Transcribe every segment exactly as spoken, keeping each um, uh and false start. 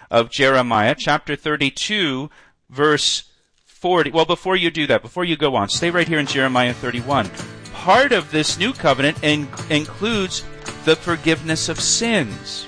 of Jeremiah, chapter thirty-two, verse forty. Well, before you do that, before you go on, stay right here in Jeremiah thirty-one. Part of this new covenant in- includes the forgiveness of sins.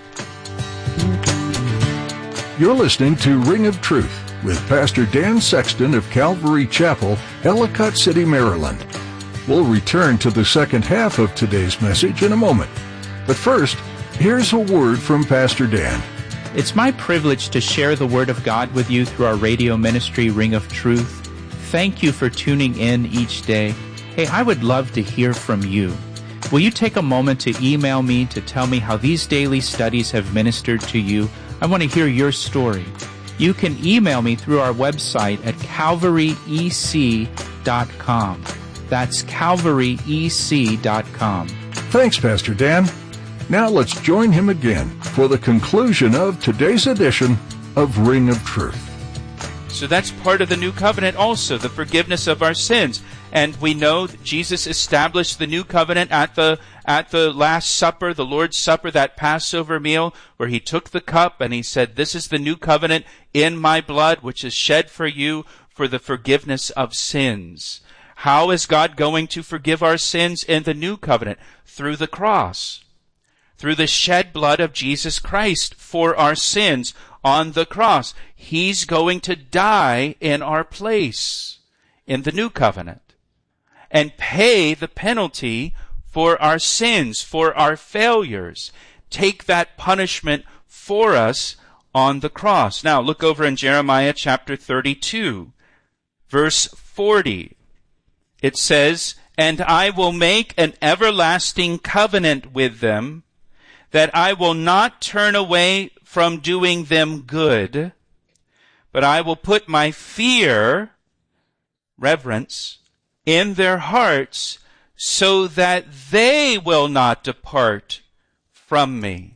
You're listening to Ring of Truth with Pastor Dan Sexton of Calvary Chapel, Ellicott City, Maryland. We'll return to the second half of today's message in a moment. But first, here's a word from Pastor Dan. It's my privilege to share the Word of God with you through our radio ministry, Ring of Truth. Thank you for tuning in each day. Hey, I would love to hear from you. Will you take a moment to email me to tell me how these daily studies have ministered to you? I want to hear your story. You can email me through our website at calvary e c dot com. That's calvary e c dot com. Thanks, Pastor Dan. Now let's join him again for the conclusion of today's edition of Ring of Truth. So that's part of the new covenant also, the forgiveness of our sins. And we know that Jesus established the new covenant at the at the Last Supper, the Lord's Supper, that Passover meal, where he took the cup and he said, "This is the new covenant in my blood, which is shed for you for the forgiveness of sins." How is God going to forgive our sins in the new covenant? Through the cross. Through the shed blood of Jesus Christ for our sins on the cross. He's going to die in our place in the new covenant and pay the penalty for our sins, for our failures. Take that punishment for us on the cross. Now look over in Jeremiah chapter thirty-two, verse forty. It says, "And I will make an everlasting covenant with them, that I will not turn away from doing them good, but I will put my fear," reverence, "in their hearts, so that they will not depart from me."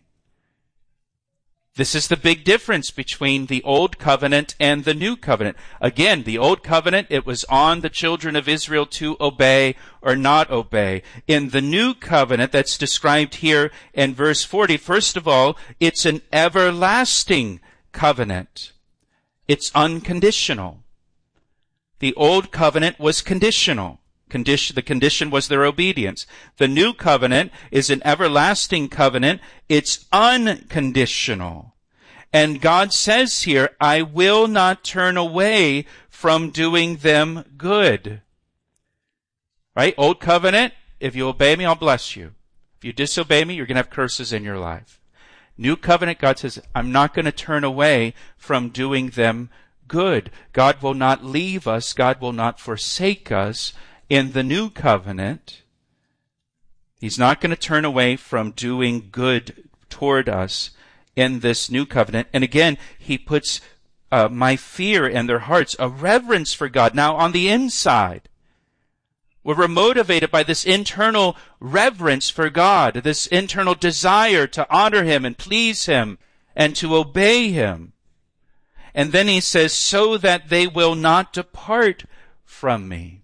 This is the big difference between the old covenant and the new covenant. Again, the old covenant, it was on the children of Israel to obey or not obey. In the new covenant that's described here in verse forty, first of all, it's an everlasting covenant. It's unconditional. The old covenant was conditional. Condition, the condition was their obedience. The new covenant is an everlasting covenant. It's unconditional. And God says here, "I will not turn away from doing them good." Right? Old covenant, if you obey me, I'll bless you. If you disobey me, you're going to have curses in your life. New covenant, God says, I'm not going to turn away from doing them good. God will not leave us. God will not forsake us. In the new covenant, he's not going to turn away from doing good toward us in this new covenant. And again, he puts uh, my fear in their hearts, a reverence for God. Now, on the inside, we're motivated by this internal reverence for God, this internal desire to honor him and please him and to obey him. And then he says, "so that they will not depart from me."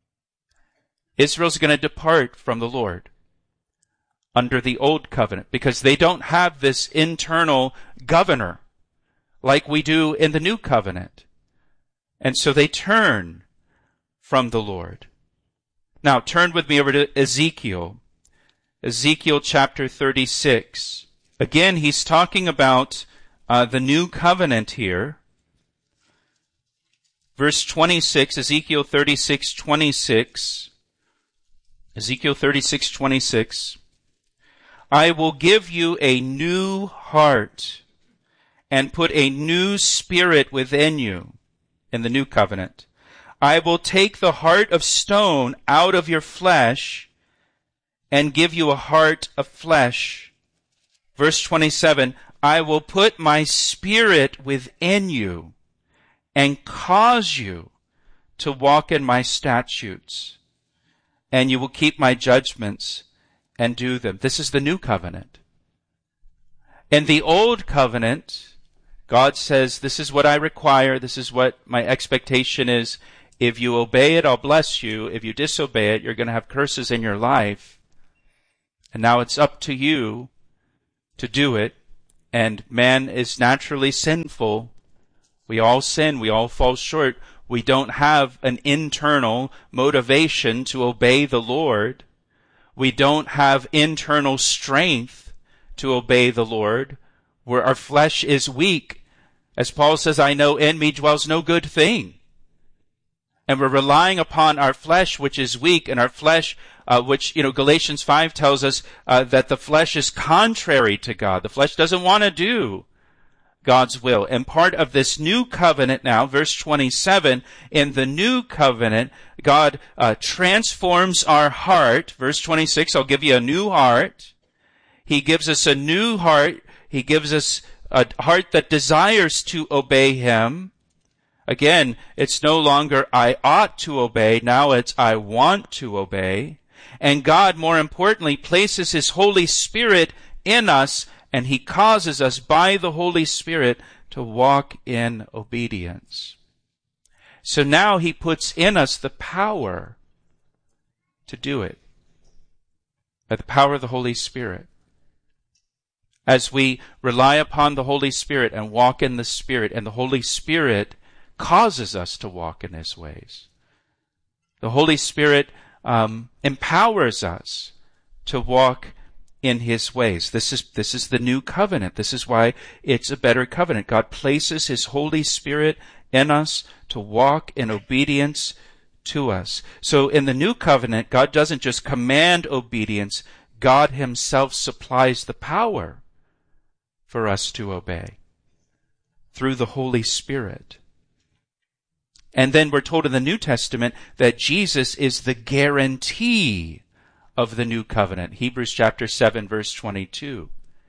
Israel's going to depart from the Lord under the old covenant because they don't have this internal governor like we do in the new covenant. And so they turn from the Lord. Now turn with me over to Ezekiel. Ezekiel chapter thirty-six. Again, he's talking about uh, the new covenant here. Verse twenty-six, Ezekiel thirty-six, twenty-six. Ezekiel thirty-six, twenty-six. "I will give you a new heart and put a new spirit within you," in the new covenant. "I will take the heart of stone out of your flesh and give you a heart of flesh." Verse twenty-seven, "I will put my spirit within you and cause you to walk in my statutes, and you will keep my judgments and do them." This is the new covenant. In the old covenant, God says, this is what I require, this is what my expectation is. If you obey it, I'll bless you. If you disobey it, you're going to have curses in your life. And now it's up to you to do it And man is naturally sinful. We all sin. We all fall short. We don't have an internal motivation to obey the Lord. We don't have internal strength to obey the Lord, where our flesh is weak. As Paul says, I know in me dwells no good thing. And we're relying upon our flesh, which is weak, and our flesh, uh, which, you know, Galatians five tells us uh, that the flesh is contrary to God. The flesh doesn't want to do God's will. And part of this new covenant now, verse twenty-seven, in the new covenant, God uh, transforms our heart. Verse twenty-six, I'll give you a new heart. He gives us a new heart. He gives us a heart that desires to obey Him. Again, it's no longer I ought to obey. Now it's I want to obey. And God, more importantly, places His Holy Spirit in us, and He causes us by the Holy Spirit to walk in obedience. So now He puts in us the power to do it, by the power of the Holy Spirit. As we rely upon the Holy Spirit and walk in the Spirit, and the Holy Spirit causes us to walk in His ways. The Holy Spirit um, empowers us to walk in His ways. This is, this is the new covenant. This is why it's a better covenant. God places His Holy Spirit in us to walk in obedience to us. So in the new covenant, God doesn't just command obedience. God Himself supplies the power for us to obey through the Holy Spirit. And then we're told in the New Testament that Jesus is the guarantee of the new covenant. Hebrews chapter seven, verse twenty-two.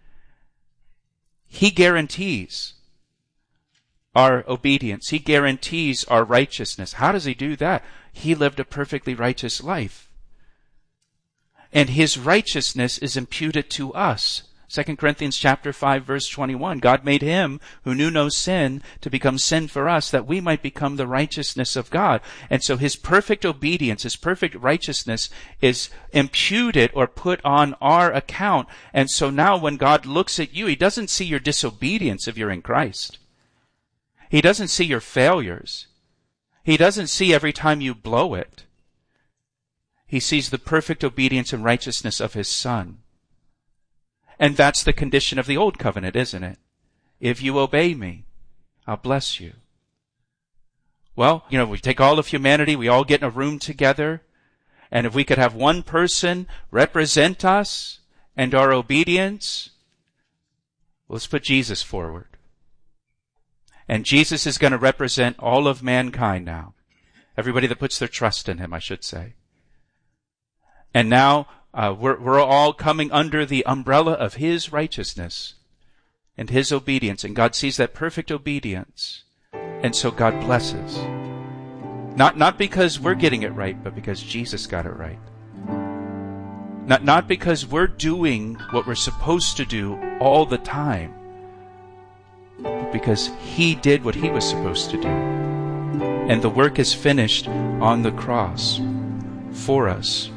He guarantees our obedience. He guarantees our righteousness. How does He do that? He lived a perfectly righteous life. And His righteousness is imputed to us. Second Corinthians chapter five, verse twenty-one. God made Him who knew no sin to become sin for us, that we might become the righteousness of God. And so His perfect obedience, His perfect righteousness is imputed or put on our account. And so now when God looks at you, He doesn't see your disobedience if you're in Christ. He doesn't see your failures. He doesn't see every time you blow it. He sees the perfect obedience and righteousness of His Son. And that's the condition of the old covenant, isn't it? If you obey me, I'll bless you. Well, you know, we take all of humanity, we all get in a room together, and if we could have one person represent us and our obedience, let's put Jesus forward. And Jesus is going to represent all of mankind now. Everybody that puts their trust in Him, I should say. And now, Uh, we're, we're all coming under the umbrella of His righteousness and His obedience. And God sees that perfect obedience. And so God blesses. Not, not because we're getting it right, but because Jesus got it right. Not, not because we're doing what we're supposed to do all the time, but because He did what He was supposed to do. And the work is finished on the cross for us.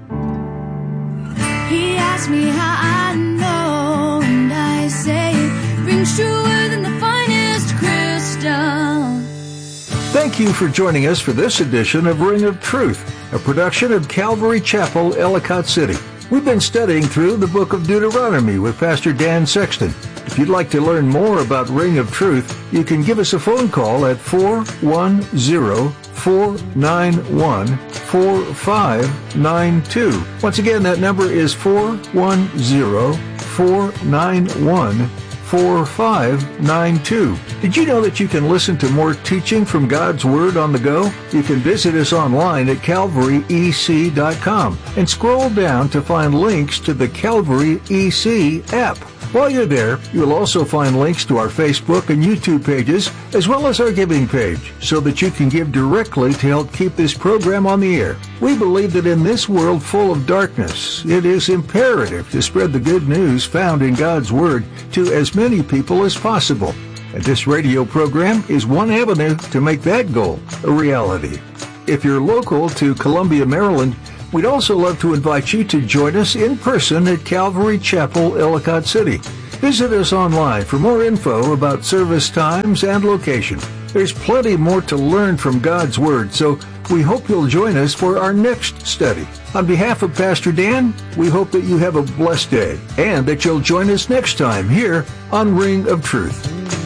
He asked me how I know, and I say it rings truer than the finest crystal. Thank you for joining us for this edition of Ring of Truth, a production of Calvary Chapel, Ellicott City. We've been studying through the book of Deuteronomy with Pastor Dan Sexton. If you'd like to learn more about Ring of Truth, you can give us a phone call at four one zero, four nine one, four five nine two. Once again, that number is four one zero, four nine one, four five nine two. Did you know that you can listen to more teaching from God's Word on the go? You can visit us online at calvary e c dot com and scroll down to find links to the Calvary E C app. While you're there, you'll also find links to our Facebook and YouTube pages, as well as our giving page, so that you can give directly to help keep this program on the air. We believe that in this world full of darkness, it is imperative to spread the good news found in God's Word to as many people as possible. And this radio program is one avenue to make that goal a reality. If you're local to Columbia, Maryland, we'd also love to invite you to join us in person at Calvary Chapel, Ellicott City. Visit us online for more info about service times and location. There's plenty more to learn from God's Word, so we hope you'll join us for our next study. On behalf of Pastor Dan, we hope that you have a blessed day and that you'll join us next time here on Ring of Truth.